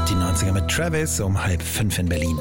Die 90er mit Travis um 4:30 in Berlin.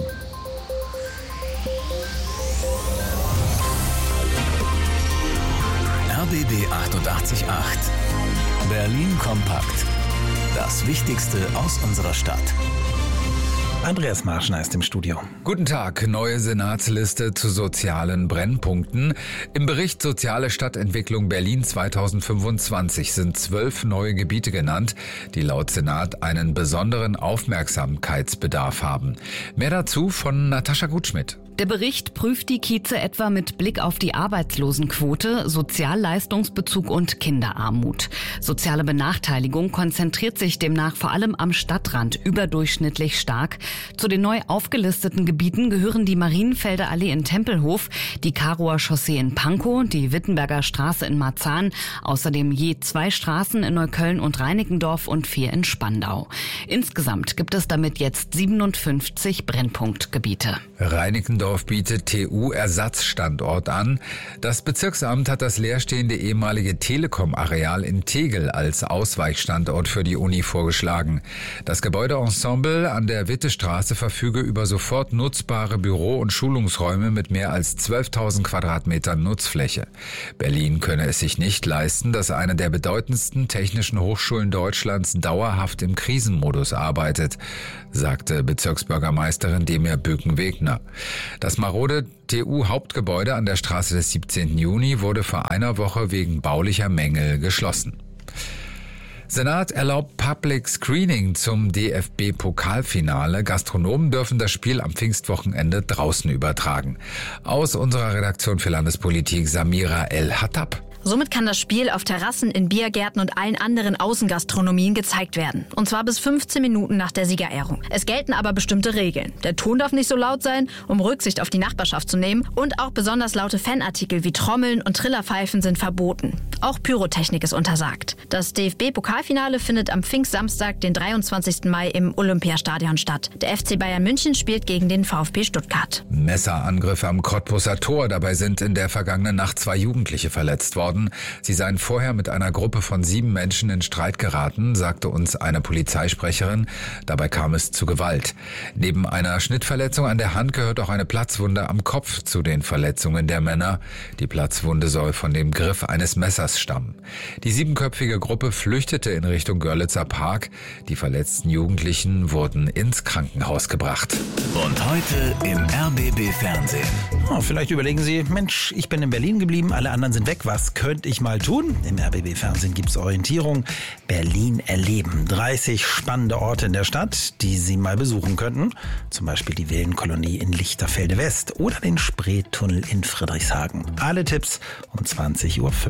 RBB 88.8 Berlin kompakt. Das Wichtigste aus unserer Stadt. Andreas Marschner ist im Studio. Guten Tag, neue Senatsliste zu sozialen Brennpunkten. Im Bericht Soziale Stadtentwicklung Berlin 2025 sind 12 neue Gebiete genannt, die laut Senat einen besonderen Aufmerksamkeitsbedarf haben. Mehr dazu von Natascha Gutschmidt. Der Bericht prüft die Kieze etwa mit Blick auf die Arbeitslosenquote, Sozialleistungsbezug und Kinderarmut. Soziale Benachteiligung konzentriert sich demnach vor allem am Stadtrand überdurchschnittlich stark. Zu den neu aufgelisteten Gebieten gehören die Marienfelder Allee in Tempelhof, die Karower Chaussee in Pankow, die Wittenberger Straße in Marzahn, außerdem je 2 Straßen in Neukölln und Reinickendorf und 4 in Spandau. Insgesamt gibt es damit jetzt 57 Brennpunktgebiete. Reinickendorf bietet TU-Ersatzstandort an. Das Bezirksamt hat das leerstehende ehemalige Telekom-Areal in Tegel als Ausweichstandort für die Uni vorgeschlagen. Das Gebäudeensemble an der Wittestraße verfüge über sofort nutzbare Büro- und Schulungsräume mit mehr als 12.000 Quadratmetern Nutzfläche. Berlin könne es sich nicht leisten, dass eine der bedeutendsten technischen Hochschulen Deutschlands dauerhaft im Krisenmodus arbeitet, sagte Bezirksbürgermeisterin Demir Böken-Wegner. Das marode TU-Hauptgebäude an der Straße des 17. Juni wurde vor einer Woche wegen baulicher Mängel geschlossen. Senat erlaubt Public Screening zum DFB-Pokalfinale. Gastronomen dürfen das Spiel am Pfingstwochenende draußen übertragen. Aus unserer Redaktion für Landespolitik Samira El-Hattab. Somit kann das Spiel auf Terrassen, in Biergärten und allen anderen Außengastronomien gezeigt werden. Und zwar bis 15 Minuten nach der Siegerehrung. Es gelten aber bestimmte Regeln. Der Ton darf nicht so laut sein, um Rücksicht auf die Nachbarschaft zu nehmen. Und auch besonders laute Fanartikel wie Trommeln und Trillerpfeifen sind verboten. Auch Pyrotechnik ist untersagt. Das DFB-Pokalfinale findet am Pfingstsamstag, den 23. Mai im Olympiastadion statt. Der FC Bayern München spielt gegen den VfB Stuttgart. Messerangriffe am Cottbuser Tor. Dabei sind in der vergangenen Nacht 2 Jugendliche verletzt worden. Sie seien vorher mit einer Gruppe von 7 Menschen in Streit geraten, sagte uns eine Polizeisprecherin. Dabei kam es zu Gewalt. Neben einer Schnittverletzung an der Hand gehört auch eine Platzwunde am Kopf zu den Verletzungen der Männer. Die Platzwunde soll von dem Griff eines Messers stammen. Die 7-köpfige Gruppe flüchtete in Richtung Görlitzer Park. Die verletzten Jugendlichen wurden ins Krankenhaus gebracht. Und heute im RBB Fernsehen. Vielleicht überlegen Sie, Mensch, ich bin in Berlin geblieben, alle anderen sind weg, was könnte ich mal tun? Im RBB Fernsehen gibt es Orientierung. Berlin erleben. 30 spannende Orte in der Stadt, die Sie mal besuchen könnten. Zum Beispiel die Villenkolonie in Lichterfelde West oder den Spreetunnel in Friedrichshagen. Alle Tipps um 20:15 Uhr.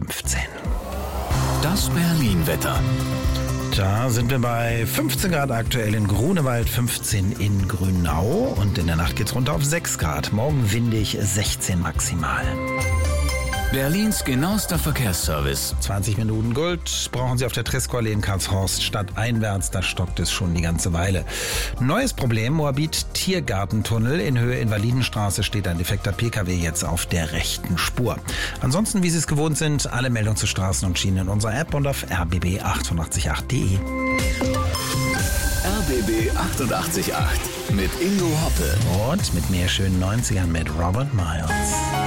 Das Berlin-Wetter. Da sind wir bei 15 Grad aktuell in Grunewald, 15 in Grünau und in der Nacht geht's runter auf 6 Grad. Morgen windig 16 maximal. Berlins genauester Verkehrsservice. 20 Minuten Gold brauchen Sie auf der Tresco-Allee in Karlshorst stadteinwärts. Da stockt es schon die ganze Weile. Neues Problem, Moabit Tiergartentunnel in Höhe Invalidenstraße steht ein defekter PKW jetzt auf der rechten Spur. Ansonsten, wie Sie es gewohnt sind, alle Meldungen zu Straßen und Schienen in unserer App und auf rbb888.de. RBB 88.8 mit Ingo Hoppe. Und mit mehr schönen 90ern mit Robert Miles.